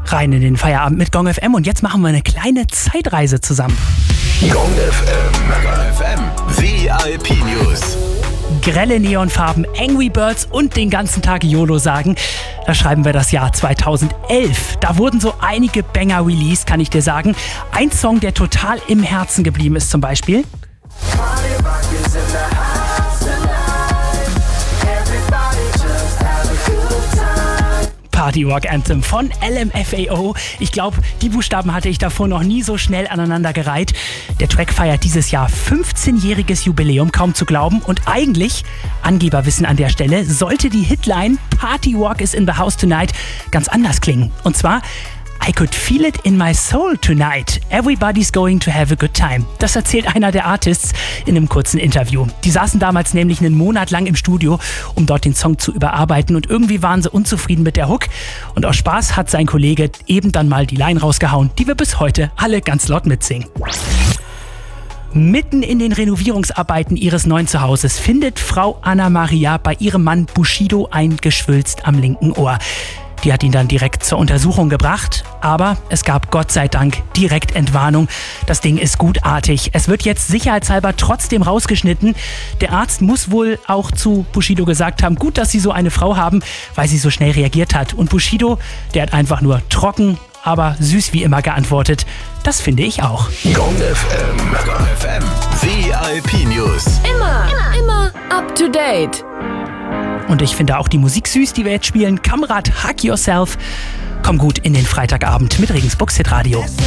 Rein in den Feierabend mit Gong FM und jetzt machen wir eine kleine Zeitreise zusammen. Gong FM VIP News. Grelle Neonfarben, Angry Birds und den ganzen Tag YOLO sagen. Da schreiben wir das Jahr 2011. Da wurden so einige Banger released, kann ich dir sagen. Ein Song, der total im Herzen geblieben ist zum Beispiel. Party Rock Anthem von LMFAO. Ich glaube, die Buchstaben hatte ich davor noch nie so schnell aneinandergereiht. Der Track feiert dieses Jahr 15-jähriges Jubiläum, kaum zu glauben. Und eigentlich, Angeberwissen an der Stelle, sollte die Hitline Party Rock is in the house tonight ganz anders klingen. Und zwar: I could feel it in my soul tonight. Everybody's going to have a good time. Das erzählt einer der Artists in einem kurzen Interview. Die saßen damals nämlich einen Monat lang im Studio, um dort den Song zu überarbeiten. Und irgendwie waren sie unzufrieden mit der Hook. Und aus Spaß hat sein Kollege eben dann mal die Line rausgehauen, die wir bis heute alle ganz laut mitsingen. Mitten in den Renovierungsarbeiten ihres neuen Zuhauses findet Frau Anna Maria bei ihrem Mann Bushido ein Geschwülst am linken Ohr. Die hat ihn dann direkt zur Untersuchung gebracht, aber es gab Gott sei Dank direkt Entwarnung. Das Ding ist gutartig. Es wird jetzt sicherheitshalber trotzdem rausgeschnitten. Der Arzt muss wohl auch zu Bushido gesagt haben, gut, dass sie so eine Frau haben, weil sie so schnell reagiert hat. Und Bushido, der hat einfach nur trocken, aber süß wie immer geantwortet. Das finde ich auch. Gong FM VIP News. Immer up to date. Und ich finde auch die Musik süß, die wir jetzt spielen. Kamrat, Hug Yourself. Komm gut in den Freitagabend mit Regensburgs Hitradio.